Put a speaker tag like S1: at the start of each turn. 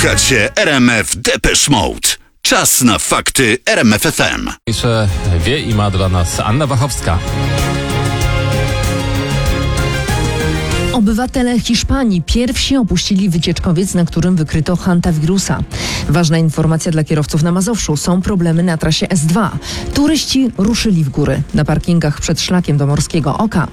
S1: Słuchacie RMF Depeche Mode. Czas na fakty RMF FM.
S2: Jeszcze wie i ma dla nas Anna Wachowska.
S3: Obywatele Hiszpanii pierwsi opuścili wycieczkowiec, na którym wykryto hantawirusa. Ważna informacja dla kierowców na Mazowszu. Są problemy na trasie S2. Turyści ruszyli w góry. Na parkingach przed szlakiem do Morskiego Oka